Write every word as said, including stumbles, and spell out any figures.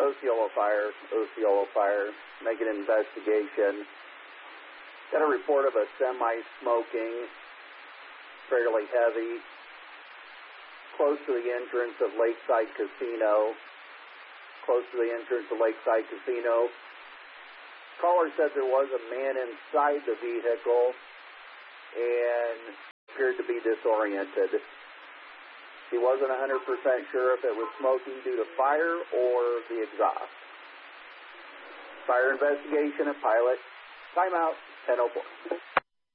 Osceola Fire, Osceola Fire, making an investigation. Got a report of a semi smoking, fairly heavy, close to the entrance of Lakeside Casino. Close to the entrance of Lakeside Casino. Caller said there was a man inside the vehicle and appeared to be disoriented. He wasn't one hundred percent sure if it was smoking due to fire or the exhaust. Fire investigation at Pilot. Timeout, ten oh four.